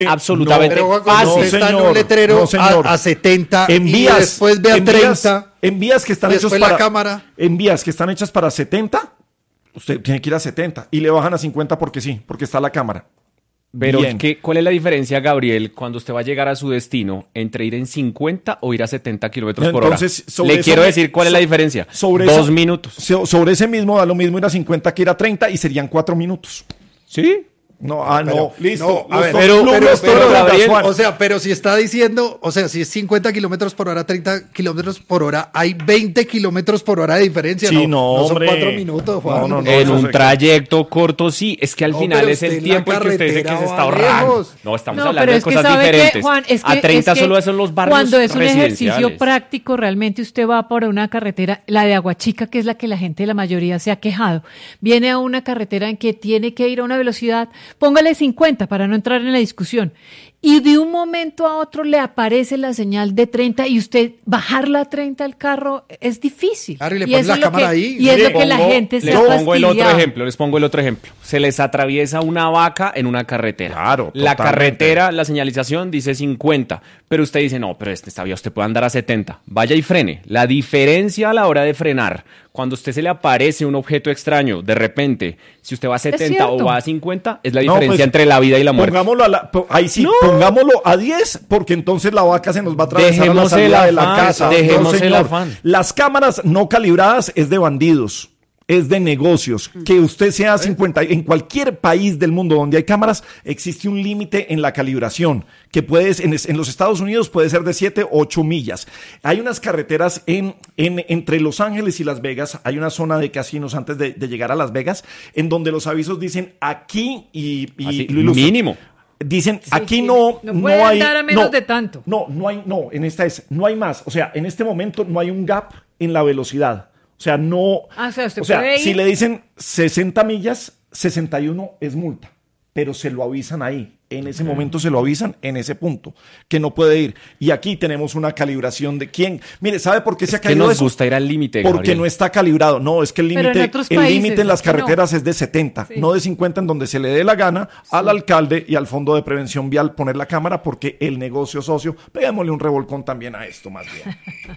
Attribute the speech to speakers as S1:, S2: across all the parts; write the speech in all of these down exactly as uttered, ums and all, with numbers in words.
S1: absolutamente
S2: no, pero,
S1: fácil.
S2: no,
S3: está en
S2: señor,
S3: un letrero
S2: no, señor.
S3: a, a setenta
S2: En
S3: y
S2: vías,
S3: después ve a
S2: en vías,
S3: treinta.
S2: en vías que están
S3: y
S2: hechos
S3: después
S2: para
S3: la cámara.
S2: en vías que están hechas para setenta, usted tiene que ir a setenta y le bajan a cincuenta porque sí, porque está la cámara.
S1: Pero
S2: Bien.
S1: ¿qué, ¿cuál es la diferencia, Gabriel, cuando usted va a llegar a su destino entre ir en cincuenta o ir a setenta kilómetros por hora?
S2: Entonces, sobre
S1: Le
S2: eso
S1: quiero
S2: me-
S1: decir cuál es la
S2: so-
S1: diferencia.
S2: sobre
S1: Dos
S2: eso-
S1: minutos.
S2: So- sobre ese mismo da lo mismo ir a cincuenta que ir a treinta y serían cuatro minutos.
S1: ¿Sí?
S2: No, ah,
S3: Pero,
S2: no, listo.
S3: no, a ver,
S2: Los
S1: pero-
S2: clubes
S1: pero- pero,
S2: toros de
S1: Gabriel,
S2: Juan.
S3: O sea, pero si está diciendo, o sea, si es cincuenta kilómetros por hora, treinta kilómetros por hora, hay veinte kilómetros por hora de diferencia.
S2: Sí, no,
S3: no son
S2: hombre.
S3: cuatro minutos, Juan.
S2: No, no, no.
S1: En
S2: eso
S1: un
S2: se-
S1: trayecto corto, sí. Es que al
S3: No,
S1: final
S3: pero
S1: es el
S3: usted en la
S1: tiempo en que usted dice que se
S3: carretera
S1: está
S3: va
S1: ahorrando.
S3: lejos.
S1: No, estamos
S4: No,
S1: hablando
S4: pero
S1: de
S4: es que
S1: cosas
S4: sabe
S1: diferentes.
S4: que, Juan, es que,
S1: a treinta
S4: es que
S1: solo son los barrios
S4: cuando es un ejercicio
S1: residenciales.
S4: práctico, realmente usted va por una carretera, la de Aguachica, que es la que la gente, la mayoría se ha quejado, viene a una carretera en que tiene que ir a una velocidad, póngale cincuenta para no entrar en la discusión, y de un momento a otro le aparece la señal de treinta y usted bajarla a treinta al carro es difícil.
S3: Claro, y le
S4: Y
S3: pones
S4: eso
S3: la
S4: es lo
S3: cámara
S4: que-
S3: ahí.
S4: Y es
S1: Les
S4: lo que la
S1: pongo-
S4: gente se
S1: les
S4: ha
S1: pongo el otro
S4: fastidiado.
S1: ejemplo, les pongo el otro ejemplo. Se les atraviesa una vaca en una carretera.
S2: Claro,
S1: La
S2: totalmente.
S1: carretera, la señalización dice cincuenta, pero usted dice, no, pero este esta vía usted puede andar a setenta. Vaya y frene. La diferencia a la hora de frenar, cuando a usted se le aparece un objeto extraño, de repente, si usted va a setenta o
S4: cierto.
S1: va a cincuenta, es la
S2: No,
S1: diferencia
S2: pues,
S1: entre la vida y la muerte.
S2: Pongámoslo a la, po- ahí sí,
S1: No.
S2: pongámoslo a diez, porque entonces la vaca se nos va a atravesar a la
S1: Dejemos
S2: salida
S1: el
S2: de la
S1: afán,
S2: casa.
S1: dejemos el
S2: señor.
S1: afán.
S2: Las cámaras no calibradas es de bandidos, es de negocios. Que usted sea cincuenta, en cualquier país del mundo donde hay cámaras, existe un límite en la calibración, que puedes, en, es- en los Estados Unidos puede ser de siete o ocho millas. Hay unas carreteras en, en, entre Los Ángeles y Las Vegas, hay una zona de casinos antes de, de llegar a Las Vegas, en donde los avisos dicen aquí y, y
S1: Así,
S2: lo ilustran.
S1: mínimo.
S2: Dicen, aquí
S4: sí.
S2: no,
S4: No
S2: no,
S4: puede
S2: hay.
S4: andar a menos
S2: no,
S4: de tanto.
S2: No, no hay, no, en esta es, no hay más. O sea, en este momento no hay un gap en la velocidad. O sea, no.
S4: Ah, o sea, usted puede
S2: si
S4: ir-
S2: le dicen sesenta millas, sesenta y uno es multa. Pero se lo avisan ahí. En ese momento se lo avisan en ese punto, que no puede ir. Y aquí tenemos una calibración de quién. Mire, ¿sabe por qué se ha
S1: Es que
S2: caído
S1: nos
S2: eso?
S1: gusta ir al límite,
S2: Porque
S1: Gabriel.
S2: no está calibrado. No, es que el
S4: Pero en
S2: límite
S4: otros
S2: el
S4: países,
S2: límite en las
S4: aquí no.
S2: carreteras es de setenta,
S4: Sí.
S2: no de cincuenta, en donde se le dé la gana al alcalde y al Fondo de Prevención Vial poner la cámara, porque el negocio socio, pegámosle un revolcón también a esto más bien.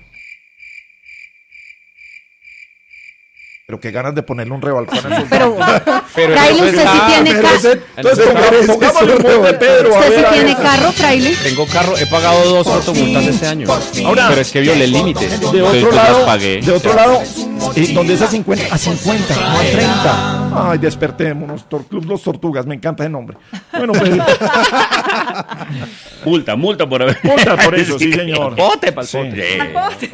S2: Pero qué ganas de ponerle un revolcón a esos
S4: Pero,
S1: Pero
S4: Fraile,
S1: eso
S4: usted
S1: está-
S4: sí tiene
S3: pero
S4: carro.
S3: ese-
S2: Entonces,
S1: Entonces,
S2: ponga- pongámosle un Monte Pedro. a
S4: ¿Usted
S2: ver,
S4: sí
S2: a
S4: tiene
S2: ver.
S4: carro, Fraile?
S1: Tengo carro, he pagado dos automultas este año.
S2: Ahora,
S1: pero es que violé el límite.
S2: De
S1: Entonces,
S2: otro
S1: pues, las
S2: lado,
S1: pagué.
S2: de otro lado, eh, donde es a cincuenta, a cincuenta, no a treinta. Ay, despertémonos, Tor- Club Los Tortugas, me encanta ese nombre. Bueno, pues,
S5: Multa, multa por haber.
S2: multa por eso, sí, señor.
S1: Bote pa'l
S2: Sí.
S1: bote.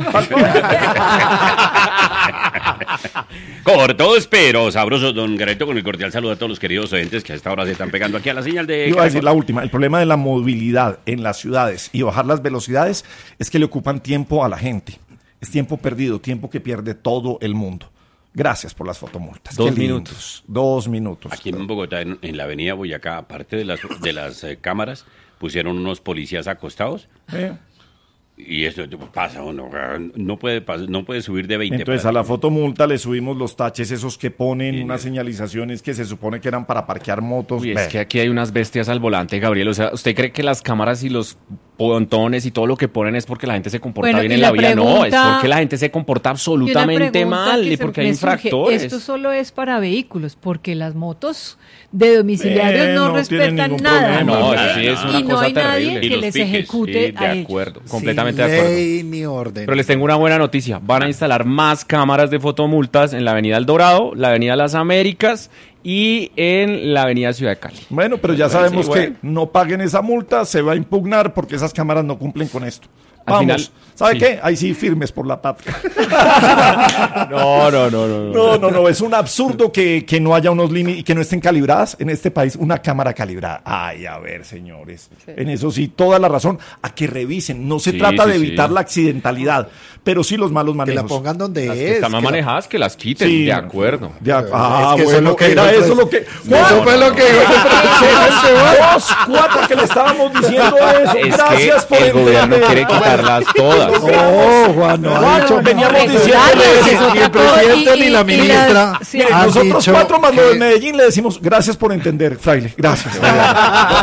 S5: Corto, espero, sabroso, don Gareto, con el cordial saludo a todos los queridos oyentes que a esta hora se están pegando aquí a la señal de...
S2: Iba a decir la última. El problema de la movilidad en las ciudades y bajar las velocidades es que le ocupan tiempo a la gente. Es tiempo perdido, tiempo que pierde todo el mundo. Gracias por las fotomultas.
S1: Dos
S2: Qué lindos.
S1: minutos.
S2: Dos minutos.
S5: Aquí en Bogotá, en, en la avenida Boyacá, aparte de las, de las eh, cámaras, pusieron unos policías acostados.
S2: Eh,
S5: Y eso pasa, uno no puede, pas- no puede subir de veinte.
S2: Entonces
S5: para
S2: a la
S5: arriba.
S2: fotomulta le subimos los taches esos que ponen,
S5: Sí,
S2: unas
S5: sí.
S2: señalizaciones que se supone que eran para parquear motos.
S1: Uy,
S2: Ve.
S1: es que aquí hay unas bestias al volante, Gabriel. O sea, ¿usted cree que las cámaras y los pontones y todo lo que ponen es porque la gente se comporta
S4: Bueno,
S1: bien
S4: y
S1: en
S4: la
S1: la vía? No, es
S4: pregunta-
S1: porque la gente se comporta
S4: Y una
S1: absolutamente
S4: pregunta
S1: mal
S4: que
S1: y
S4: se
S1: porque hay
S4: me surge,
S1: infractores.
S4: Esto solo es para vehículos, porque las motos de domiciliarios
S2: Eh,
S4: no,
S2: no tienen
S4: respetan
S2: ningún
S4: nada.
S2: problema.
S1: No,
S5: Nada,
S1: eso sí es
S5: nada.
S1: una
S4: y no
S1: cosa
S4: hay nadie
S1: terrible.
S5: Y
S4: que
S5: los
S4: les
S5: piques,
S4: ejecute
S1: Sí, de
S4: a ellos.
S1: acuerdo, completamente
S3: Sin
S1: de acuerdo.
S3: ley ni orden.
S1: Pero les tengo una buena noticia. Van a instalar más cámaras de fotomultas en la Avenida El Dorado, la Avenida Las Américas y en la Avenida Ciudad de Cali.
S2: Bueno, pero ya
S1: Bueno,
S2: sabemos
S1: sí,
S2: que
S1: bueno.
S2: no paguen esa multa, se va a impugnar porque esas cámaras no cumplen con esto.
S1: Al
S2: Vamos,
S1: final,
S2: ¿sabe
S1: sí.
S2: qué? Ahí sí, firmes por la patria.
S1: No, no, no, no.
S2: No, no, no, es un absurdo que, que no haya unos límites y que no estén calibradas en este país, una cámara calibrada. Ay, a ver, señores, en eso sí, toda la razón, a que revisen. No se
S1: Sí,
S2: trata
S1: sí,
S2: de evitar
S1: sí.
S2: la accidentalidad, pero sí los malos
S3: Que
S2: manejos.
S3: la pongan donde
S1: Las
S3: es.
S1: que están mal
S3: que la-
S1: manejadas, que las quiten.
S2: Sí.
S1: De acuerdo.
S2: De ac- ah,
S3: Es que eso es
S2: bueno,
S3: lo que
S2: era
S3: dijo,
S2: eso
S3: pues.
S2: lo que...
S3: Eso fue lo que dijo el presidente.
S2: Dos, cuatro que le estábamos diciendo eso.
S1: Es
S2: Gracias por
S1: que el gobierno
S2: entender.
S1: quiere quitarlas todas.
S3: No, Juan, no ha
S2: Juan,
S3: dicho.
S2: veníamos
S4: Regular,
S2: diciéndole
S4: que es
S2: eso.
S3: Ni
S4: otra
S3: el presidente
S4: cosa, y-
S3: ni
S4: y-
S3: la
S4: y
S3: ministra
S4: las- sí,
S2: Mire,
S3: han
S2: nosotros
S3: dicho
S2: cuatro, mando de
S3: que-
S2: Medellín, le decimos gracias por entender, fraile. Gracias.